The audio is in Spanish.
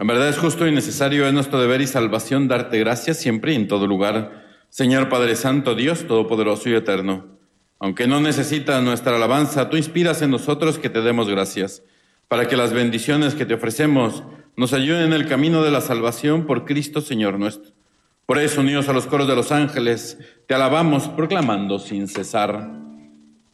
En verdad es justo y necesario, es nuestro deber y salvación darte gracias siempre y en todo lugar, Señor Padre Santo, Dios Todopoderoso y Eterno. Aunque no necesitas nuestra alabanza, tú inspiras en nosotros que te demos gracias, para que las bendiciones que te ofrecemos nos ayuden en el camino de la salvación por Cristo, Señor nuestro. Por eso, unidos a los coros de los ángeles, te alabamos proclamando sin cesar.